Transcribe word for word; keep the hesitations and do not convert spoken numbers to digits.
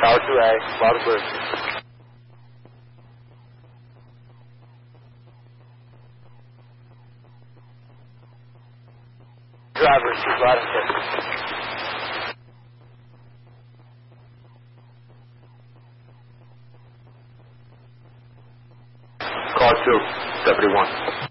Tower two A, loud and clear. Driver, she's loud and clear. Car two, seventy-one.